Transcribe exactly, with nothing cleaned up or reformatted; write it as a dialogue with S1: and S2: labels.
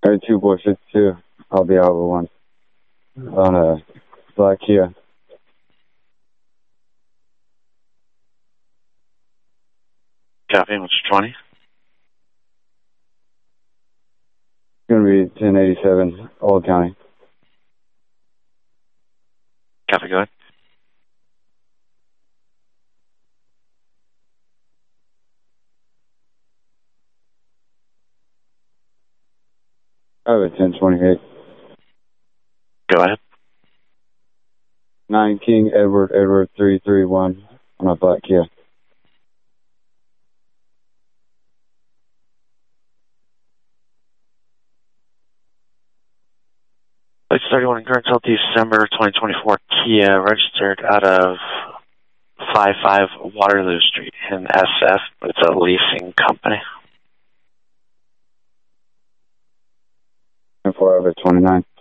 S1: Alright, two boy fifty-two. I'll be out with one. On a black Kia.
S2: Copy, what's your twenty?
S1: It's going to be ten eighty-seven, Old County.
S2: Copy, go ahead.
S1: I have a ten twenty-eight.
S2: Go ahead.
S1: nine King Edward Edward three three one on a black Kia.
S2: Place thirty-one in Current December twenty twenty-four Kia, registered out of five five Waterloo Street in S F. It's a leasing company.
S1: And four, I have a twenty-nine.